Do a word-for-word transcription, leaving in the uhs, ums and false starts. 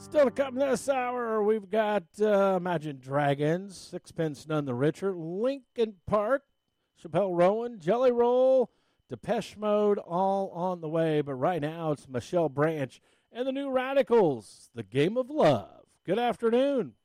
Still to come this hour, we've got uh, Imagine Dragons, Sixpence None the Richer, Linkin Park, Chappelle Rowan, Jelly Roll, Depeche Mode, all on the way. But right now, it's Michelle Branch and the New Radicals, The Game of Love. Good afternoon.